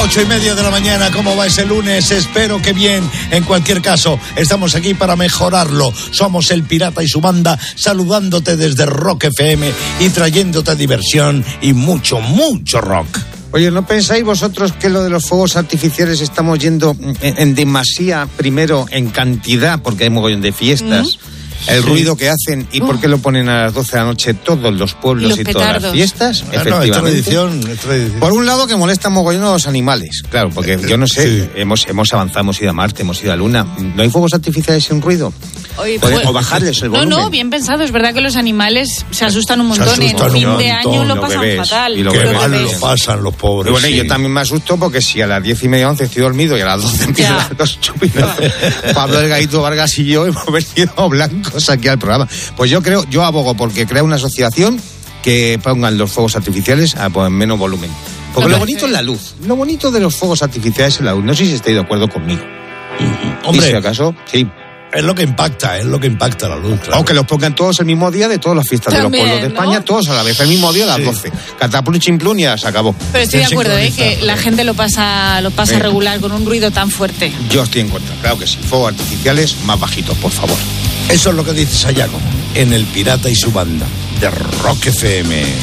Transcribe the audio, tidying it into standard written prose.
8:30 de la mañana, ¿cómo va ese lunes? Espero que bien. En cualquier caso, estamos aquí para mejorarlo. Somos El Pirata y su banda, saludándote desde Rock FM y trayéndote diversión y mucho, mucho rock. Oye, ¿no pensáis vosotros que lo de los fuegos artificiales estamos yendo en demasía, primero en cantidad, porque hay mogollón de fiestas? El ruido que hacen y por qué lo ponen a las 12 de la noche todos los pueblos y petardos. todas las fiestas, efectivamente. Es tradición. Por un lado que molesta mogollón a los animales, claro, porque yo no sé, hemos avanzado, hemos ido a Marte, hemos ido a Luna. ¿No hay fuegos artificiales sin ruido? Oye, o bajarles el volumen. No, bien pensado. Es verdad que los animales se asustan un montón. En fin de año lo pasan fatal. Qué mal lo pasan los pobres. Y bueno, yo también me asusto porque si a las 10:30, 11 estoy dormido y a las 12 empiezan los chupinazos. Pablo Delgadito Vargas y yo hemos venido blancos aquí al programa. Pues yo abogo porque crea una asociación que pongan los fuegos artificiales a menos volumen. Porque lo bonito es la luz. Lo bonito de los fuegos artificiales es la luz. No sé si estáis de acuerdo conmigo. Hombre, y si acaso, sí. Es lo que impacta la luz. Claro. Aunque los pongan todos el mismo día de todas las fiestas también, de los pueblos de España, ¿no? Todos a la vez, el mismo día a las 12. Cataplum chimplum y ya se acabó. Pero estoy de acuerdo, que la gente lo pasa regular con un ruido tan fuerte. Yo estoy en contra, claro que sí. Fuegos artificiales más bajitos, por favor. Eso es lo que dice Sayago en El Pirata y su banda de Rock FM.